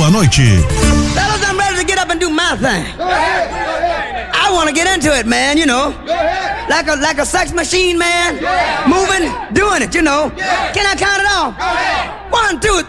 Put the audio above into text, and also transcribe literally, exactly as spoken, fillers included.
Boa noite. Fellas, I'm ready to get up and do my thing. I want to get into it, man, you know. Like a like a sex machine, man. Moving, doing it, you know. Can I count it off? One, two,